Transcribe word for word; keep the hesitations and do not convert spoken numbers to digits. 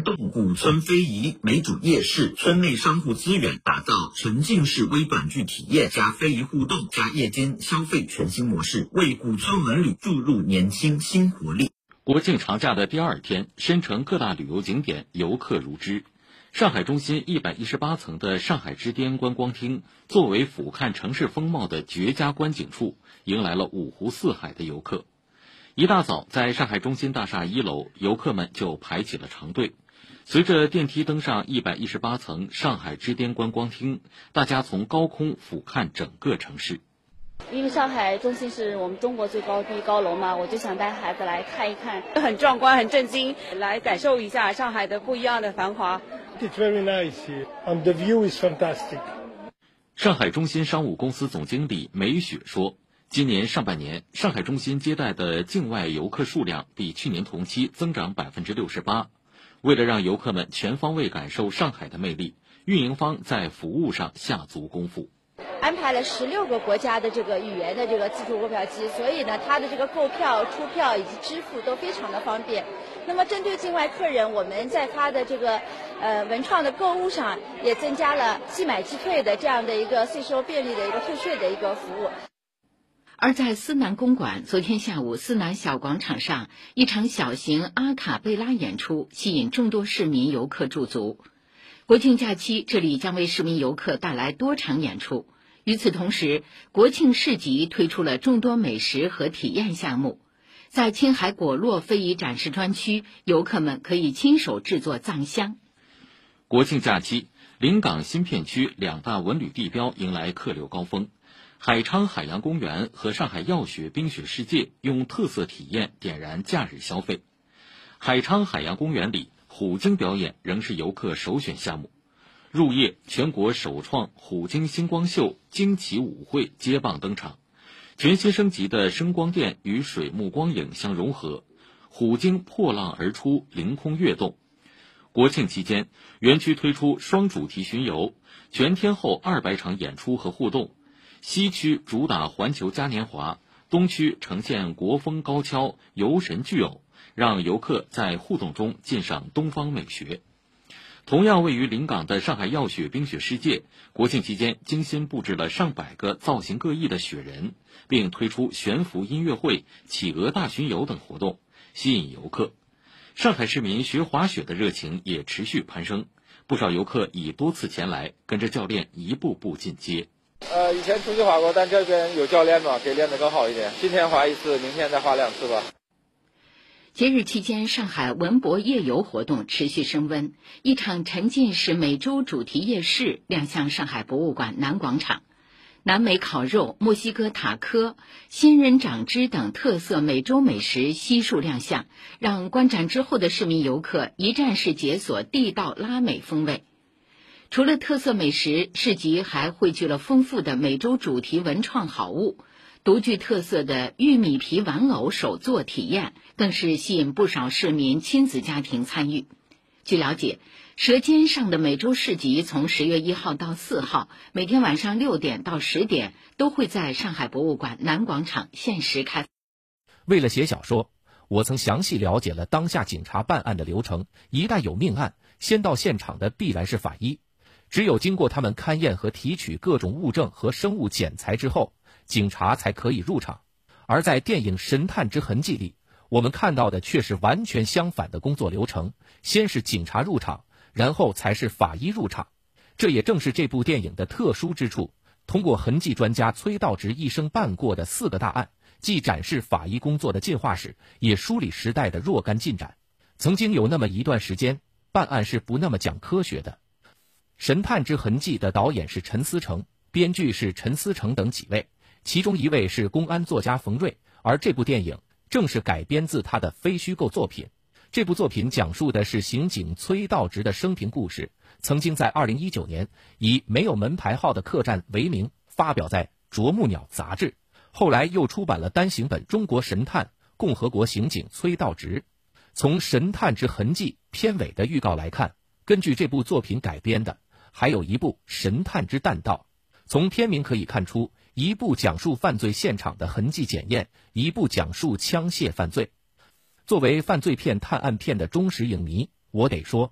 生动古村非遗美主夜市，村内商户资源打造沉浸式微短剧体验加非遗互动加夜间消费全新模式，为古村文旅注入年轻新活力。 国庆长假的第二天，申城各大旅游景点游客如织。上海中心一百一十八层的上海之巅观光厅，作为俯瞰城市风貌的绝佳观景处，迎来了五湖四海的游客。一大早，在上海中心大厦一楼，游客们就排起了长队。随着电梯登上一百一十八层上海之巅观光厅，大家从高空俯瞰整个城市。 因为上海中心是我们中国最高的高楼嘛，我就想带孩子来看一看，很壮观，很震惊，来感受一下上海的不一样的繁华。 It's very nice here, and the view is fantastic. 上海中心商务公司总经理梅雪说，今年上半年，上海中心接待的境外游客数量比去年同期增长百分之六十八。为了让游客们全方位感受上海的魅力，运营方在服务上下足功夫。 安排了十六个国家的这个语言的这个自助购票机，所以呢，它的这个购票、出票以及支付都非常的方便。那么，针对境外客人，我们在它的这个呃文创的购物上也增加了即买即退的这样的一个税收便利的一个退税的一个服务。 而在思南公馆，昨天下午思南小广场上，一场小型阿卡贝拉演出吸引众多市民游客驻足。国庆假期，这里将为市民游客带来多场演出。与此同时，国庆市集推出了众多美食和体验项目。在青海果洛非遗展示专区，游客们可以亲手制作藏香。 国庆假期，临港新片区两大文旅地标迎来客流高峰。海昌海洋公园和上海耀雪冰雪世界用特色体验点燃假日消费。海昌海洋公园里，虎鲸表演仍是游客首选项目。入夜，全国首创虎鲸星光秀惊奇舞会接棒登场，全新升级的声光电与水幕光影相融合，虎鲸破浪而出，凌空跃动。国庆期间，园区推出双主题巡游，全天候二百场演出和互动。西区主打环球嘉年华，东区呈现国风高跷、游神巨偶，让游客在互动中鉴赏东方美学。同样位于临港的上海耀雪冰雪世界，国庆期间精心布置了上百个造型各异的雪人，并推出悬浮音乐会、企鹅大巡游等活动，吸引游客。上海市民学滑雪的热情也持续攀升，不少游客已多次前来，跟着教练一步步进阶。 呃，以前出去滑过，但这边有教练嘛，可以练得更好一点。今天滑一次，明天再滑两次吧。 节日期间，上海文博夜游活动持续升温，一场沉浸式美洲主题夜市亮相上海博物馆南广场。南美烤肉、墨西哥塔科、仙人掌汁等特色美洲美食悉数亮相，让观展之后的市民游客一站式解锁地道拉美风味。除了特色美食，市集还汇聚了丰富的美洲主题文创好物。独具特色的玉米皮玩偶手作体验更是吸引不少市民亲子家庭参与。据了解，舌尖上的美洲市集从十月一号到四号，每天晚上六点到十点都会在上海博物馆南广场限时开。 为了写小说，我曾详细了解了当下警察办案的流程。一旦有命案，先到现场的必然是法医，只有经过他们勘验和提取各种物证和生物检材之后，警察才可以入场。而在电影《神探之痕迹》里，我们看到的却是完全相反的工作流程，先是警察入场，然后才是法医入场。这也正是这部电影的特殊之处，通过痕迹专家崔道直一生办过的四个大案，既展示法医工作的进化史，也梳理时代的若干进展。曾经有那么一段时间，办案是不那么讲科学的。《神探之痕迹》的导演是陈思诚，编剧是陈思诚等几位，其中一位是公安作家冯瑞，而这部电影正是改编自他的非虚构作品。这部作品讲述的是刑警崔道直的生平故事，曾经在二零一九年以没有门牌号的客栈为名发表在《啄木鸟》杂志，后来又出版了单行本《中国神探：共和国刑警崔道直》。从《神探之痕迹》片尾的预告来看，根据这部作品改编的还有一部《神探之弹道》。从片名可以看出，一部讲述犯罪现场的痕迹检验，一部讲述枪械犯罪。作为犯罪片探案片的忠实影迷，我得说，